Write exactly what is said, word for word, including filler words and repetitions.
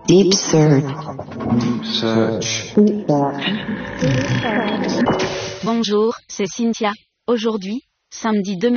Deep Search. Deep Search. Bonjour, c'est Cynthia. Aujourd'hui, samedi deux mai.